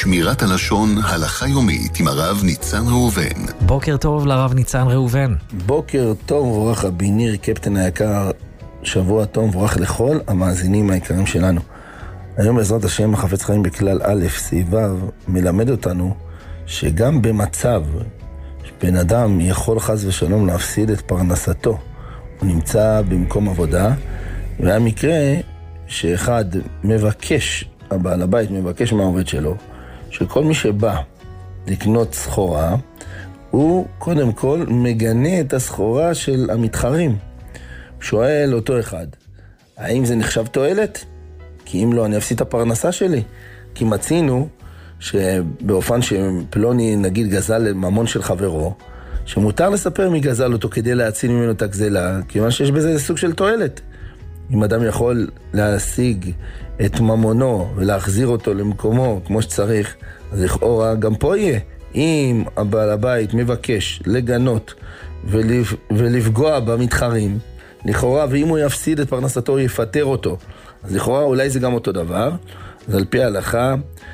שמירת הלשון, הלכה יומית עם הרב ניצן ראובן. בוקר טוב לרב ניצן ראובן. בוקר טוב וברוך רבי ניר, קפטן היקר, שבוע טוב וברוך לכל המאזינים היקרים שלנו. היום בעזרת השם החפץ חיים בכלל א' סעיביו מלמד אותנו שגם במצב שבן אדם יכול חס ושלום להפסיד את פרנסתו, הוא נמצא במקום עבודה, והמקרה שאחד מבקש, הבעל הבית מבקש מהעובד שלו, שכל מי שבא לקנות סחורה, הוא קודם כל מגנה את הסחורה של המתחרים. שואל אותו אחד, האם זה נחשב תועלת? כי אם לא, אני אפסיד את הפרנסה שלי. כי מצינו שבאופן שפלוני נגיד גזל ממון של חברו, שמותר לספר מי גזל אותו כדי להציל ממנו את הגזלה, כיוון שיש בזה סוג של תועלת. אם אדם יכול להשיג את ממונו ולהחזיר אותו למקומו כמו שצריך, אז לכאורה גם פה יהיה. אם הבעל הבית מבקש לגנות ולפגוע במתחרים, לכאורה, ואם הוא יפסיד את פרנסתו, הוא יפטר אותו. אז לכאורה אולי זה גם אותו דבר. אז על פי ההלכה,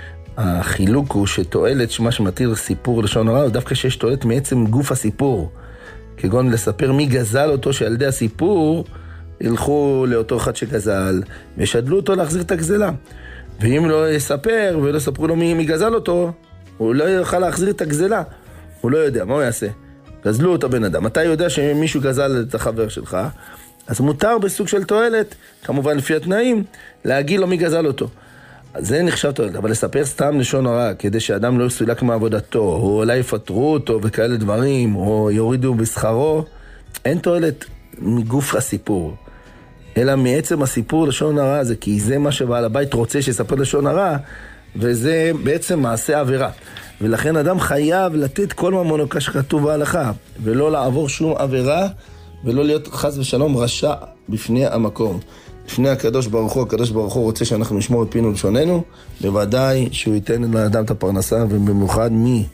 החילוק הוא שתועלת שמה שמתיר סיפור לשון הרע, דווקא שיש תועלת מעצם גוף הסיפור. כגון לספר מי גזל אותו, שעל ידי הסיפור ילכו לאותו אחד שגזל, וישדלו אותו להחזיר את הגזלה. ואם לא יספר ולא ספרו לו מי גזל אותו, הוא לא יוכל להחזיר את הגזלה. הוא לא יודע, מה הוא יעשה? גזלו אותו בן אדם. אתה יודע שמישהו גזל את החבר שלך, אז מותר בסוג של תועלת, כמובן לפי התנאים, להגיד לו מי גזל אותו. אז זה נחשב תועלת, אבל לספר סתם לשון הרע, כדי שאדם לא יסולק מעבודתו, או אולי יפטרו אותו וכאלה דברים, או יורידו בשכרו, אין תועלת מגוף הסיפור. אלא מעצם הסיפור לשון הרע זה, כי זה מה שבעל הבית רוצה שיספר לשון הרע, וזה בעצם מעשה עבירה. ולכן אדם חייב לתת כל ממונו כשכתוב בהלכה, ולא לעבור שום עבירה, ולא להיות חס ושלום רשע בפני המקום. לפני הקדוש ברוך הוא, הקדוש ברוך הוא רוצה שאנחנו נשמור את פינו ולשוננו, בוודאי שהוא ייתן לאדם את הפרנסה, ובמיוחד מי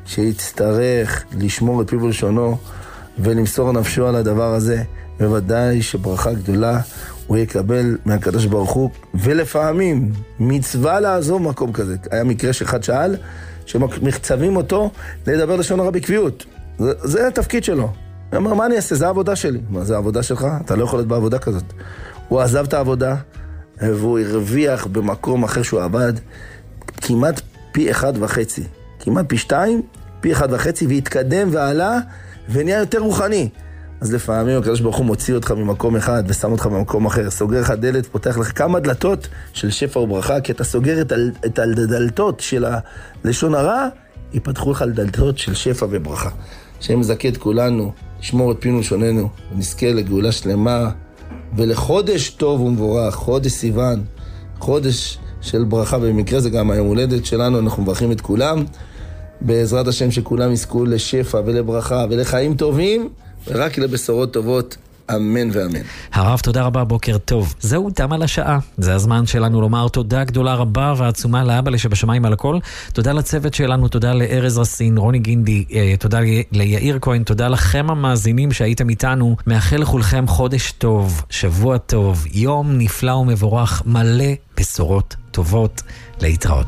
שיצטרך לשמור את פיו ולשונו, ולמסור נפשו על הדבר הזה, בוודאי שברכה גדולה הוא יקבל מהקדוש ברוך הוא, ולפעמים מצווה לעזוב מקום כזה. היה מקרה שאחד שאל, שמחצבים אותו לדבר לשון הרע בקביעות. זה התפקיד שלו. הוא אמר, מה אני אעשה? זה העבודה שלי. מה, זה העבודה שלך? אתה לא יכול להיות בעבודה כזאת. הוא עזב את העבודה, והוא הרוויח במקום אחר שהוא עבד, כמעט פי 1.5. כמעט פי 2, פי 1.5, והתקדם ועלה, ונהיה יותר רוחני. אז לפעמים הקדוש ברוך הוא מוציא אותך ממקום אחד ושם אותך במקום אחר, סוגר לך דלת, פותח לך כמה דלתות של שפע וברכה, כי אתה סוגר את הדלתות של הלשון הרע, ייפתחו לך דלתות של שפע וברכה. השם מזכה את כולנו, לשמור את פינו ולשוננו, ונזכה לגאולה שלמה, ולחודש טוב ומבורך, חודש סיוון, חודש של ברכה, במקרה זה גם היום הולדת שלנו, אנחנו מברכים את כולם, בעזרת השם שכולם יזכו לשפע ולברכה ולחיים טובים, ורק לבשורות טובות, אמן ואמן. הרב, תודה רבה, בוקר טוב. זהו, תם על השעה. זה הזמן שלנו לומר תודה גדולה רבה ועצומה לאבא שבשמיים על הכל. תודה לצוות שלנו, תודה לארז רסין, רוני גינדי, תודה ליאיר כהן, תודה לכם המאזינים שהייתם איתנו. מאחל לכולכם חודש טוב, שבוע טוב, יום נפלא ומבורך, מלא בשורות טובות. להתראות.